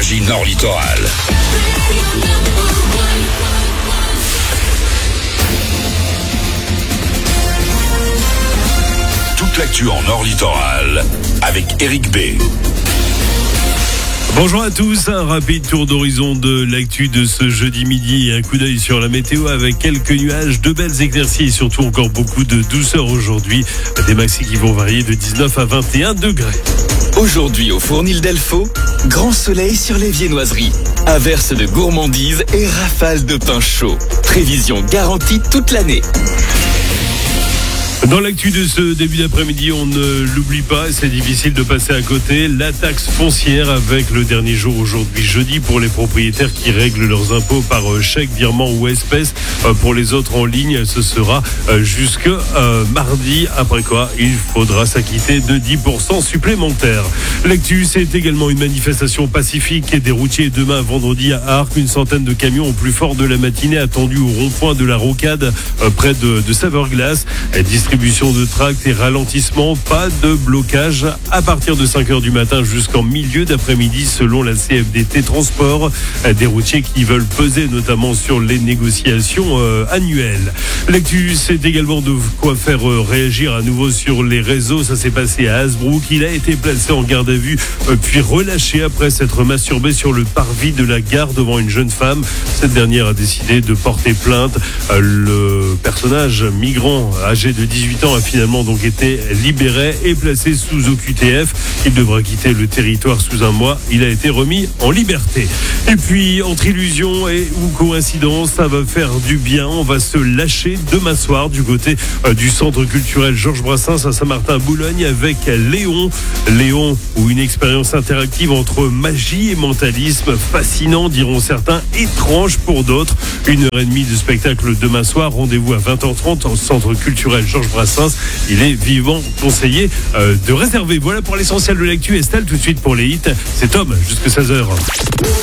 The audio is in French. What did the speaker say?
Énergie Nord Littoral. Toute l'actu en Nord Littoral avec Eric B. Bonjour à tous, un rapide tour d'horizon de l'actu de ce jeudi midi et un coup d'œil sur la météo avec quelques nuages, de belles éclaircies et surtout encore beaucoup de douceur aujourd'hui. Des maxis qui vont varier de 19 à 21 degrés. Aujourd'hui au Fournil d'Elfaux, grand soleil sur les viennoiseries, averses de gourmandises et rafales de pain chaud. Prévision garantie toute l'année. Dans l'actu de ce début d'après-midi, on ne l'oublie pas, c'est difficile de passer à côté, la taxe foncière avec le dernier jour aujourd'hui jeudi pour les propriétaires qui règlent leurs impôts par chèque, virement ou espèce. Pour les autres en ligne, ce sera jusque mardi, après quoi il faudra s'acquitter de 10% supplémentaires. L'actu, c'est également une manifestation pacifique des routiers demain vendredi à Arques. Une centaine de camions au plus fort de la matinée attendus au rond-point de la Rocade près de Saveur-Glace. Distribution de tracts et ralentissement, pas de blocage à partir de 5h du matin jusqu'en milieu d'après-midi selon la CFDT Transport. Des routiers qui veulent peser notamment sur les négociations annuelles. L'actu, c'est également de quoi faire réagir à nouveau sur les réseaux. Ça s'est passé à Hasbrook. Il a été placé en garde à vue puis relâché après s'être masturbé sur le parvis de la gare devant une jeune femme. Cette dernière a décidé de porter plainte. Le personnage migrant âgé de 18 ans a finalement donc été libéré et placé sous OQTF. Il devra quitter le territoire sous un mois. Il a été remis en liberté. Et puis, entre illusion et ou coïncidence, ça va faire du bien. On va se lâcher demain soir du côté du centre culturel Georges Brassens à Saint-Martin-Boulogne avec Léon. Léon, ou une expérience interactive entre magie et mentalisme. Fascinant, diront certains, étrange pour d'autres. 1h30 de spectacle demain soir. Rendez-vous à 20h30 au centre culturel Georges Brassens. Il est vivement conseillé de réserver. Voilà pour l'essentiel de l'actu. Estelle, tout de suite pour les hits. C'est Tom, jusqu'à 16h.